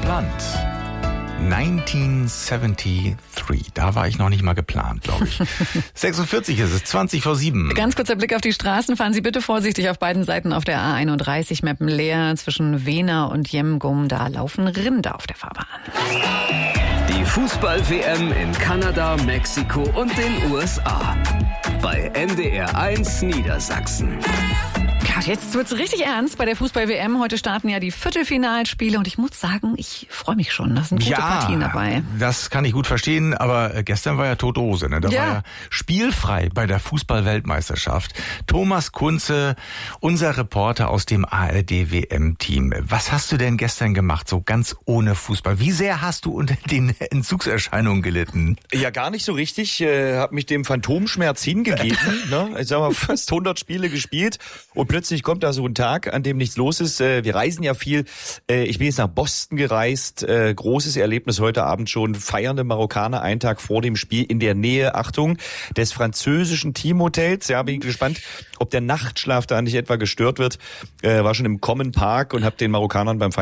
Land. 1973. Da war ich noch nicht mal geplant, glaube ich. 46 ist es, 20:07. Ganz kurzer Blick auf die Straßen. Fahren Sie bitte vorsichtig auf beiden Seiten auf der A31 Meppenleer zwischen Wehner und Jemgum. Da laufen Rinder auf der Fahrbahn. Die Fußball-WM in Kanada, Mexiko und den USA. Bei NDR 1 Niedersachsen. Ja, jetzt wird's richtig ernst bei der Fußball-WM. Heute starten ja die Viertelfinalspiele und ich muss sagen, ich freue mich schon. Da sind gute Partien dabei. Das kann ich gut verstehen, aber gestern war ja tote Hose. Ne? Da war ja spielfrei bei der Fußball-Weltmeisterschaft. Thomas Kunze, unser Reporter aus dem ARD-WM-Team. Was hast du denn gestern gemacht, so ganz ohne Fußball? Wie sehr hast du unter den Entzugserscheinungen gelitten? Ja, gar nicht so richtig. Hab mich dem Phantomschmerz hingegeben. Ne? Ich sag mal, fast 100 Spiele gespielt und plötzlich kommt da so ein Tag, an dem nichts los ist. Wir reisen ja viel. Ich bin jetzt nach Boston gereist. Großes Erlebnis heute Abend schon. Feiernde Marokkaner, einen Tag vor dem Spiel in der Nähe, Achtung, des französischen Teamhotels. Ja, bin ich gespannt, ob der Nachtschlaf da nicht etwa gestört wird. War schon im Common Park und habe den Marokkanern beim